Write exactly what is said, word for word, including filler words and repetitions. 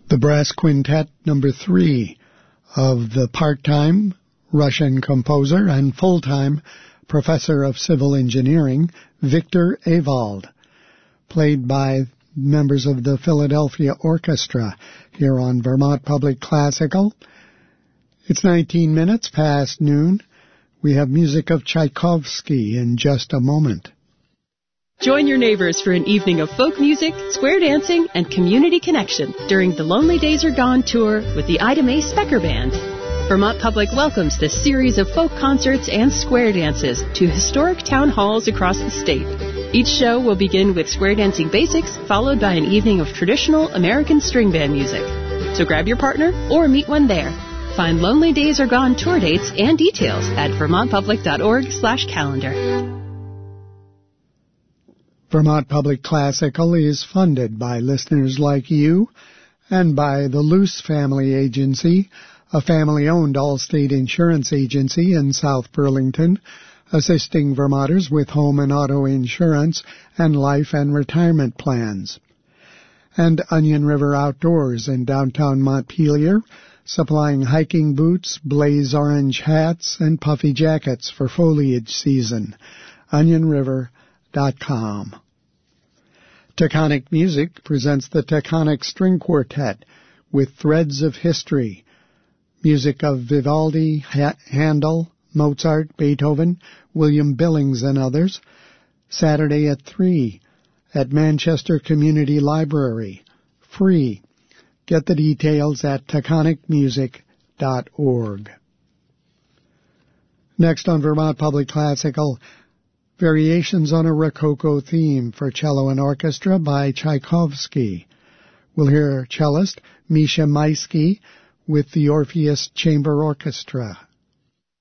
The Brass Quintet number three of the part-time Russian composer and full-time professor of civil engineering, Victor Ewald, played by members of the Philadelphia Orchestra here on Vermont Public Classical. It's nineteen minutes past noon. We have music of Tchaikovsky in just a moment. Join your neighbors for an evening of folk music, square dancing, and community connection during the Lonely Days Are Gone tour with the Ida Mae Specker Band. Vermont Public welcomes this series of folk concerts and square dances to historic town halls across the state. Each show will begin with square dancing basics, followed by an evening of traditional American string band music. So grab your partner or meet one there. Find Lonely Days Are Gone tour dates and details at vermontpublic.org slash calendar. Vermont Public Classical is funded by listeners like you and by the Luce Family Agency, a family-owned all-state insurance agency in South Burlington, assisting Vermonters with home and auto insurance and life and retirement plans. And Onion River Outdoors in downtown Montpelier, supplying hiking boots, blaze orange hats, and puffy jackets for foliage season. onion river dot com. Taconic Music presents the Taconic String Quartet with Threads of History, music of Vivaldi, Handel, Mozart, Beethoven, William Billings, and others, Saturday at three at Manchester Community Library. Free. Get the details at taconic music dot org. Next on Vermont Public Classical, Variations on a Rococo Theme for Cello and Orchestra by Tchaikovsky. We'll hear cellist Misha Maisky with the Orpheus Chamber Orchestra.